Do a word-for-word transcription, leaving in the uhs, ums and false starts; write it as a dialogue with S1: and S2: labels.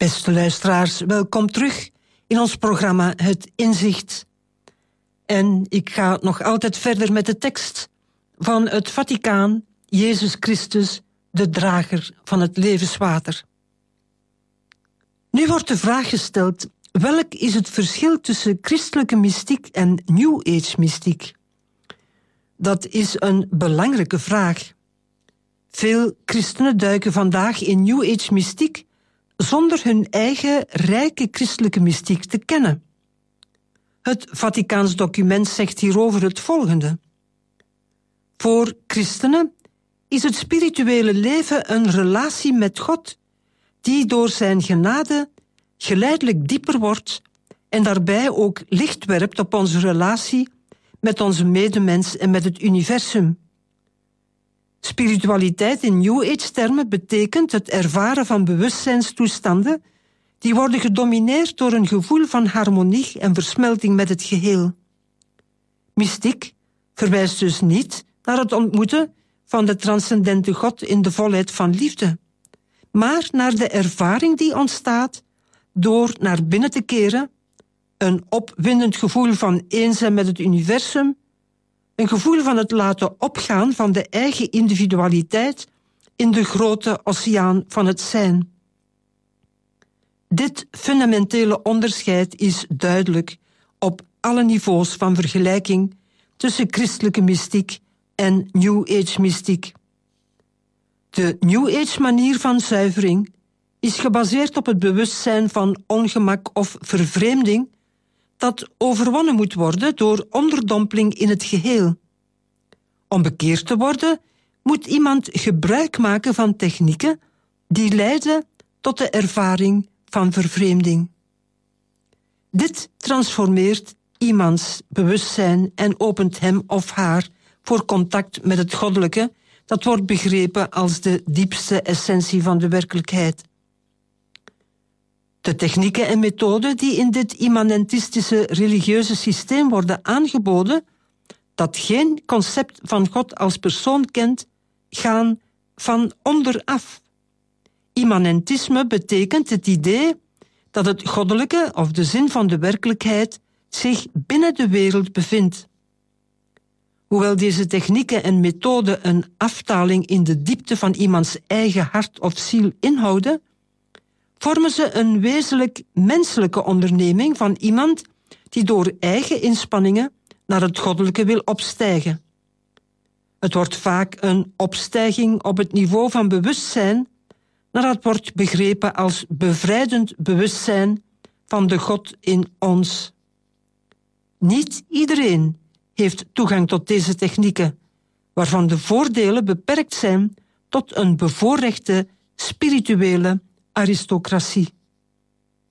S1: Beste luisteraars, welkom terug in ons programma Het Inzicht. En ik ga nog altijd verder met de tekst van het Vaticaan, Jezus Christus, de drager van het levenswater. Nu wordt de vraag gesteld, welk is het verschil tussen christelijke mystiek en New Age mystiek? Dat is een belangrijke vraag. Veel christenen duiken vandaag in New Age mystiek zonder hun eigen rijke christelijke mystiek te kennen. Het Vaticaans document zegt hierover het volgende. Voor christenen is het spirituele leven een relatie met God die door zijn genade geleidelijk dieper wordt en daarbij ook licht werpt op onze relatie met onze medemens en met het universum. Spiritualiteit in New Age-termen betekent het ervaren van bewustzijnstoestanden die worden gedomineerd door een gevoel van harmonie en versmelting met het geheel. Mystiek verwijst dus niet naar het ontmoeten van de transcendente God in de volheid van liefde, maar naar de ervaring die ontstaat door naar binnen te keren, een opwindend gevoel van één zijn met het universum, een gevoel van het laten opgaan van de eigen individualiteit in de grote oceaan van het zijn. Dit fundamentele onderscheid is duidelijk op alle niveaus van vergelijking tussen christelijke mystiek en New Age mystiek. De New Age manier van zuivering is gebaseerd op het bewustzijn van ongemak of vervreemding dat overwonnen moet worden door onderdompeling in het geheel. Om bekeerd te worden, moet iemand gebruik maken van technieken die leiden tot de ervaring van vervreemding. Dit transformeert iemands bewustzijn en opent hem of haar voor contact met het goddelijke, dat wordt begrepen als de diepste essentie van de werkelijkheid. De technieken en methoden die in dit immanentistische religieuze systeem worden aangeboden, dat geen concept van God als persoon kent, gaan van onderaf. Immanentisme betekent het idee dat het goddelijke of de zin van de werkelijkheid zich binnen de wereld bevindt. Hoewel deze technieken en methoden een aftaling in de diepte van iemands eigen hart of ziel inhouden, vormen ze een wezenlijk menselijke onderneming van iemand die door eigen inspanningen naar het goddelijke wil opstijgen. Het wordt vaak een opstijging op het niveau van bewustzijn, naar het wordt begrepen als bevrijdend bewustzijn van de God in ons. Niet iedereen heeft toegang tot deze technieken, waarvan de voordelen beperkt zijn tot een bevoorrechte spirituele aristocratie.